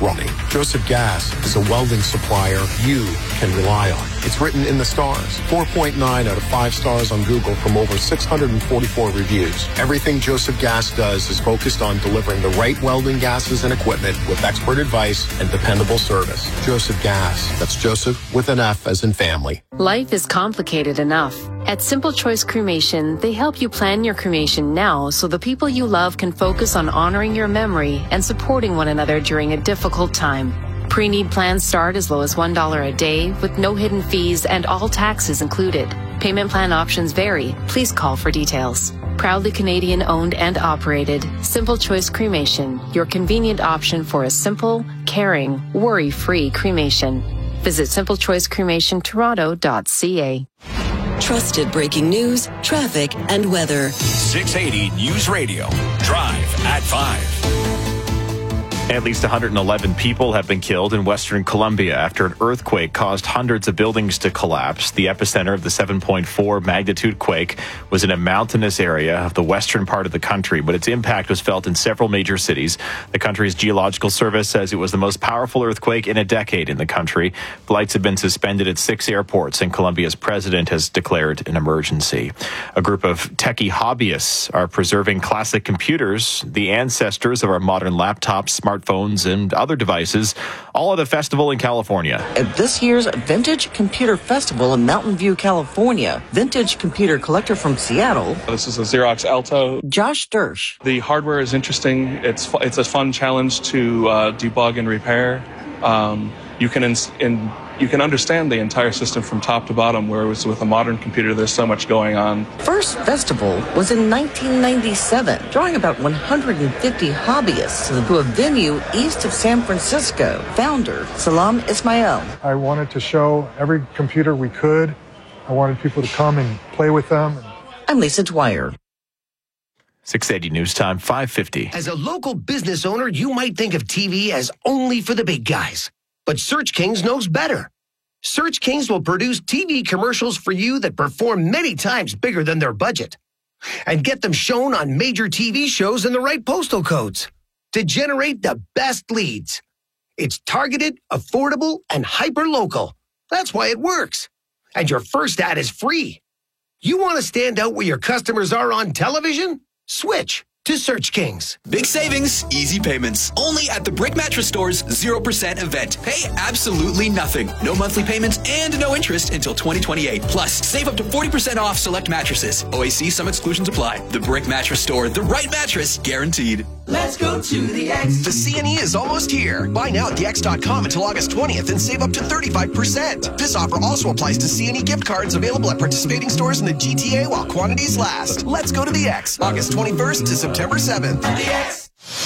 running. Joseph Gas is a welding supplier you can rely on. It's written in the stars. 4.9 out of 5 stars on Google from over 644 reviews. Everything Joseph Gas does is focused on delivering the right welding gases and equipment with expert advice and dependable service. Joseph Gas. That's Joseph with an F as in family. Life is complicated enough. At Simple Choice Cremation, they help you plan your cremation now so the people you love can focus on honoring your memory and supporting one another during a difficult time. Pre-need plans start as low as $1 a day with no hidden fees and all taxes included. Payment plan options vary. Please call for details. Proudly Canadian owned and operated, Simple Choice Cremation, your convenient option for a simple, caring, worry-free cremation. Visit simplechoicecremationtoronto.ca. Trusted breaking news, traffic, and weather. 680 News Radio. Drive at 5. At least 111 people have been killed in Western Colombia after an earthquake caused hundreds of buildings to collapse. The epicenter of the 7.4 magnitude quake was in a mountainous area of the western part of the country, but its impact was felt in several major cities. The country's geological service says it was the most powerful earthquake in a decade in the country. Flights have been suspended at 6 airports, and Colombia's president has declared an emergency. A group of techie hobbyists are preserving classic computers, the ancestors of our modern laptops, smartphones, and other devices, all at a festival in California. At this year's Vintage Computer Festival in Mountain View, California, vintage computer collector from Seattle. This is a Xerox Alto. Josh Dersh. The hardware is interesting. It's a fun challenge to debug and repair. You can understand the entire system from top to bottom, whereas with a modern computer, there's so much going on. First festival was in 1997, drawing about 150 hobbyists to a venue east of San Francisco. Founder, Salam Ismail. I wanted to show every computer we could. I wanted people to come and play with them. I'm Lisa Dwyer. 680 News Time, 5:50. As a local business owner, you might think of TV as only for the big guys. But Search Kings knows better. Search Kings will produce TV commercials for you that perform many times bigger than their budget and get them shown on major TV shows in the right postal codes to generate the best leads. It's targeted, affordable, and hyper-local. That's why it works. And your first ad is free. You want to stand out where your customers are on television? Switch to Search Kings. Big savings, easy payments. Only at the Brick Mattress Store's 0% event. Pay absolutely nothing. No monthly payments and no interest until 2028. Plus, save up to 40% off select mattresses. OAC, some exclusions apply. The Brick Mattress Store, the right mattress guaranteed. Let's go to the X. The CNE is almost here. Buy now at thex.com until August 20th and save up to 35%. This offer also applies to CNE gift cards available at participating stores in the GTA while quantities last. Let's go to the X. August 21st to September 7th. The X.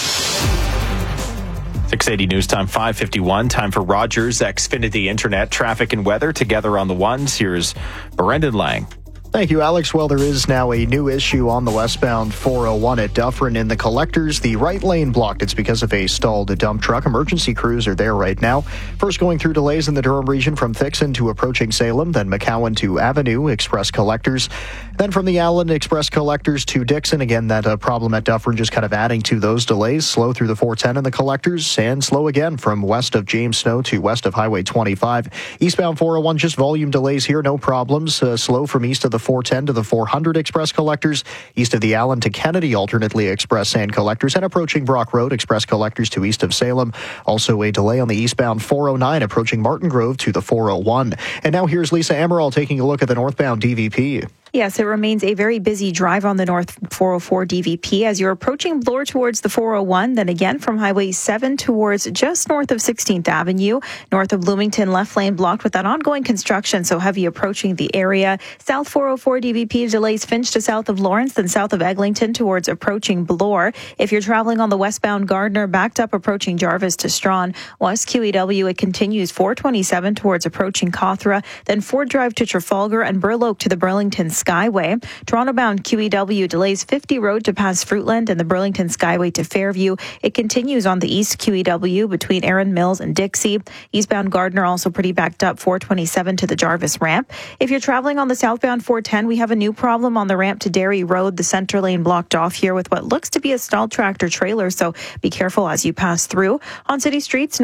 680 News Time, 5:51. Time for Rogers Xfinity Internet, traffic and weather together on the ones. Here's Brendan Lang. Thank you, Alex. Well, there is now a new issue on the westbound 401 at Dufferin in the collectors. The right lane blocked. It's because of a stalled dump truck. Emergency crews are there right now. First going through delays in the Durham region from Thixon to approaching Salem, then McCowan to Avenue Express collectors. Then from the Allen Express collectors to Dixon. Again, that problem at Dufferin just kind of adding to those delays. Slow through the 410 in the collectors and slow again from west of James Snow to west of Highway 25. Eastbound 401, just volume delays here, no problems. Slow from east of the 410 to the 400 Express collectors, east of the Allen to Kennedy alternately Express and collectors, and approaching Brock Road Express collectors to east of Salem. Also a delay on the eastbound 409 approaching Martin Grove to the 401. And now here's Lisa Amaral taking a look at the northbound DVP. Yes, it remains a very busy drive on the North 404 DVP as you're approaching Bloor towards the 401, then again from Highway 7 towards just north of 16th Avenue, north of Bloomington, left lane blocked with that ongoing construction, so heavy approaching the area. South 404 DVP delays Finch to south of Lawrence, then south of Eglinton towards approaching Bloor. If you're traveling on the westbound Gardner, backed up approaching Jarvis to Strawn. West QEW, it continues 427 towards approaching Cawthra, then Ford Drive to Trafalgar and Burloak to the Burlington Skyway. Toronto-bound QEW delays 50 Road to pass Fruitland and the Burlington Skyway to Fairview. It continues on the East QEW between Erin Mills and Dixie. Eastbound Gardner also pretty backed up 427 to the Jarvis ramp. If you're traveling on the southbound 410, we have a new problem on the ramp to Derry Road. The center lane blocked off here with what looks to be a stalled tractor trailer, so be careful as you pass through. On city streets,